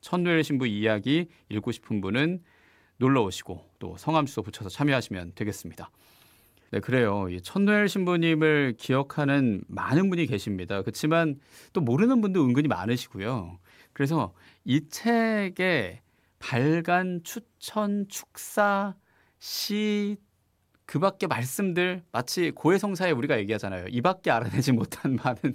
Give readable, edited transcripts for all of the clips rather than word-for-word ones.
천노엘 신부 이야기 읽고 싶은 분은 놀러 오시고 또 성함 주소 붙여서 참여하시면 되겠습니다. 네, 그래요. 이 천노엘 신부님을 기억하는 많은 분이 계십니다. 그렇지만 또 모르는 분도 은근히 많으시고요. 그래서 이 책의 발간, 추천, 축사, 시, 그 밖에 말씀들 마치 고해성사에 우리가 얘기하잖아요. 이밖에 알아내지 못한 많은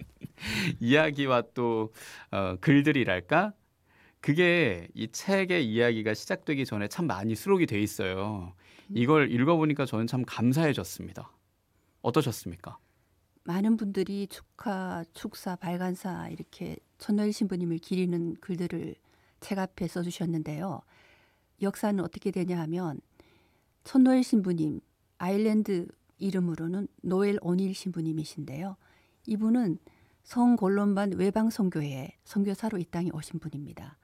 이야기와 또 글들이랄까? 그게 이 책의 이야기가 시작되기 전에 참 많이 수록이 돼 있어요. 이걸 읽어보니까 저는 참 감사해졌습니다. 어떠셨습니까? 많은 분들이 축하, 축사, 발간사 이렇게 천노엘 신부님을 기리는 글들을 책 앞에 써주셨는데요. 역사는 어떻게 되냐 하면 천노엘 신부님, 아일랜드 이름으로는 노엘 오닐 신부님이신데요. 이분은 성골론반 외방선교회에 선교사로 이 땅에 오신 분입니다.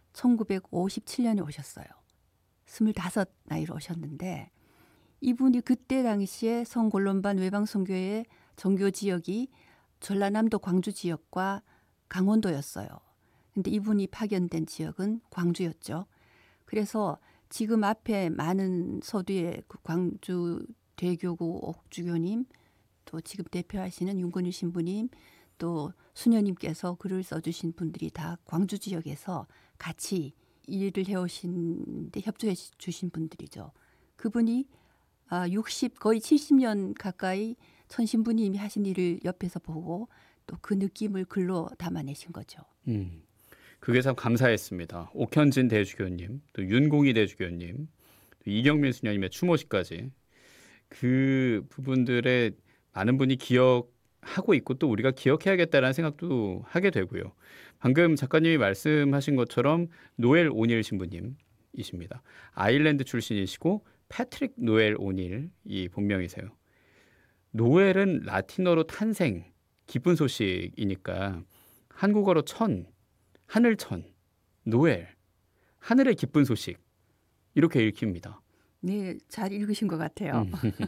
1957년에 오셨어요. 25 나이로 오셨는데 이분이 그때 당시에 성골론반 외방선교회의 정교 지역이 전라남도 광주 지역과 강원도였어요. 근데 이분이 파견된 지역은 광주였죠. 그래서 지금 앞에 많은 서두에 그 광주 대교구 옥주교님, 또 지금 대표하시는 윤건일 신부님, 또 수녀님께서 글을 써주신 분들이 다 광주 지역에서 같이 일을 해오신데 협조해 주신 분들이죠. 그분이 60 거의 70년 가까이 천신부님이 하신 일을 옆에서 보고 또 그 느낌을 글로 담아내신 거죠. 그게 참 감사했습니다. 옥현진 대주교님, 또 윤공희 대주교님, 또 이경민 수녀님의 추모식까지 그 부분들의 많은 분이 기억하고 있고 또 우리가 기억해야겠다라는 생각도 하게 되고요. 방금 작가님이 말씀하신 것처럼 노엘 오닐 신부님이십니다. 아일랜드 출신이시고 패트릭 노엘 오닐이 본명이세요. 노엘은 라틴어로 탄생, 기쁜 소식이니까 한국어로 천, 하늘천, 노엘, 하늘의 기쁜 소식 이렇게 읽힙니다. 네, 잘 읽으신 것 같아요.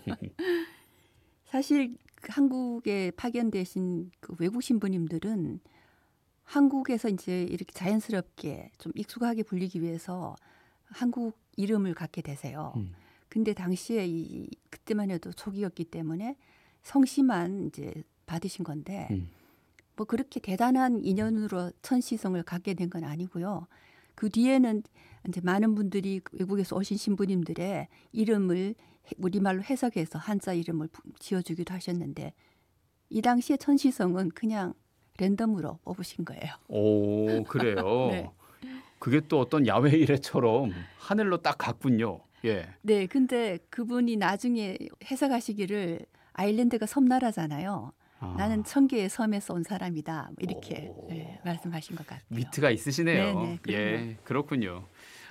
사실 한국에 파견되신 그 외국 신부님들은 한국에서 이제 이렇게 자연스럽게 좀 익숙하게 불리기 위해서 한국 이름을 갖게 되세요. 근데 당시에 그때만 해도 초기였기 때문에 성씨만 이제 받으신 건데 뭐 그렇게 대단한 인연으로 천시성을 갖게 된 건 아니고요. 그 뒤에는 이제 많은 분들이 외국에서 오신 신부님들의 이름을 우리말로 해석해서 한자 이름을 지어주기도 하셨는데 이 당시에 천시성은 그냥 랜덤으로 뽑으신 거예요. 오, 그래요. 네. 그게 또 어떤 야외 일해처럼 하늘로 딱 갔군요. 예. 네, 근데 그분이 나중에 해석하시기를 아일랜드가 섬나라잖아요. 나는 1000개의 섬에서 온 사람이다. 뭐 이렇게 네, 말씀하신 것 같아요. 위트가 있으시네요. 네네, 예, 그렇군요.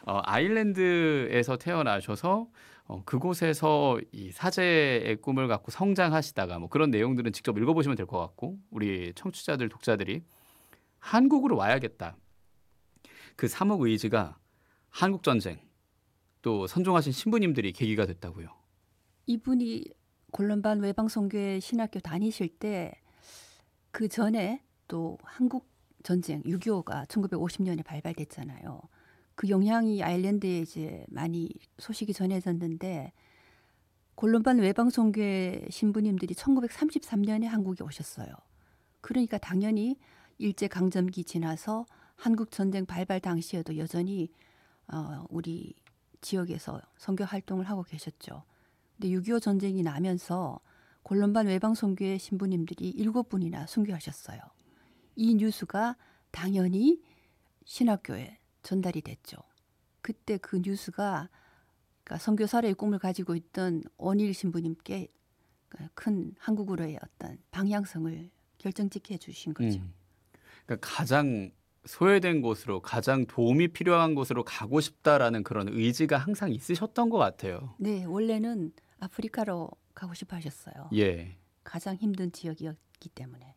아일랜드에서 태어나셔서 그곳에서 이 사제의 꿈을 갖고 성장하시다가 뭐 그런 내용들은 직접 읽어보시면 될 것 같고 우리 청취자들, 독자들이 한국으로 와야겠다. 그 삼옥 의지가 한국전쟁 또 선종하신 신부님들이 계기가 됐다고요. 이분이 골론반 외방선교회 신학교 다니실 때 그 전에 또 한국 전쟁 6.25가 1950년에 발발됐잖아요. 그 영향이 아일랜드에 이제 많이 소식이 전해졌는데 골론반 외방선교회 신부님들이 1933년에 한국에 오셨어요. 그러니까 당연히 일제강점기 지나서 한국 전쟁 발발 당시에도 여전히 우리 지역에서 선교 활동을 하고 계셨죠. 근데 6.25 전쟁이 나면서 골론반 외방선교회 신부님들이 7분이나 순교하셨어요. 이 뉴스가 당연히 신학교에 전달이 됐죠. 그때 그 뉴스가 그러니까 선교사로의 꿈을 가지고 있던 오닐 신부님께 큰 한국으로의 어떤 방향성을 결정짓게 해주신 거죠. 그러니까 가장 소외된 곳으로 가장 도움이 필요한 곳으로 가고 싶다라는 그런 의지가 항상 있으셨던 것 같아요. 네, 원래는 아프리카로 가고 싶어 하셨어요. 예. 가장 힘든 지역이었기 때문에.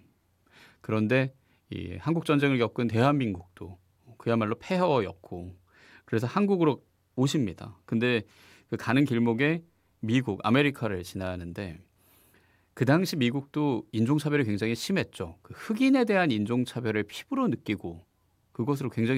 그런데 이 한국 전쟁을 겪은 대한민국도 그야말로 폐허였고 그래서 한국으로 오십니다. 근데 그 가는 길목에 미국, 아메리카를 지나는데 그 당시 미국도 인종차별이 굉장히 심했죠. 그 흑인에 대한 인종차별을 피부로 느끼고 그것으로 굉장히